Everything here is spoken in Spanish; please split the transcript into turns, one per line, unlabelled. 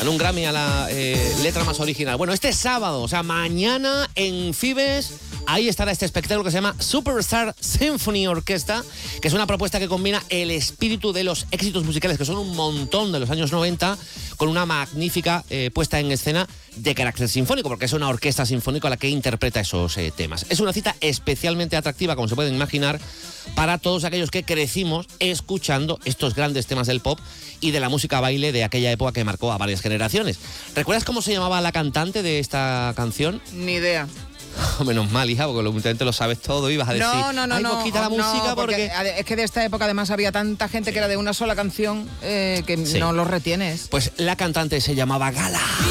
Ganó un Grammy a la letra más original. Bueno, este sábado, o sea, mañana en Fibes, ahí estará este espectáculo que se llama Superstar Symphony Orchestra, que es una propuesta que combina el espíritu de los éxitos musicales, que son un montón de los años 90, con una magnífica puesta en escena de carácter sinfónico, porque es una orquesta sinfónica la que interpreta esos temas. Es una cita especialmente atractiva, como se pueden imaginar, para todos aquellos que crecimos escuchando estos grandes temas del pop y de la música baile de aquella época que marcó a varias generaciones. ¿Recuerdas cómo se llamaba la cantante de esta canción?
Ni idea.
Menos mal, hija, porque últimamente lo sabes todo y vas a decir,
no,
quita la música porque...
Es que de esta época además había tanta gente que era de una sola canción que
Sí.
no lo retienes.
Pues la cantante se llamaba Gala.